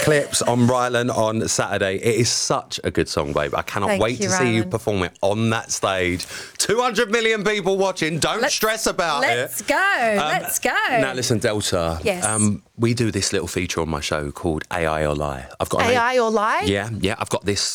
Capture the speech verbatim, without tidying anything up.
Eclipse on Rylan on Saturday. It is such a good song, babe. I cannot Thank wait you, to see you Rylan. perform it on that stage. two hundred million people watching. Don't Let's- stress about Let's it. go. Um, let's go. Now, listen, Delta. Yes. Um, we do this little feature on my show called A I or Lie. I've got an A I or lie? Yeah, yeah. I've got this